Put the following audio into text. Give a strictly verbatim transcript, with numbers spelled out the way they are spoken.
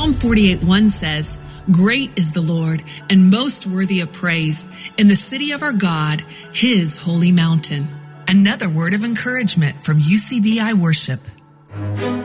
Psalm forty-eight one says, "Great is the Lord and most worthy of praise in the city of our God, his holy mountain." Another word of encouragement from U C B I Worship.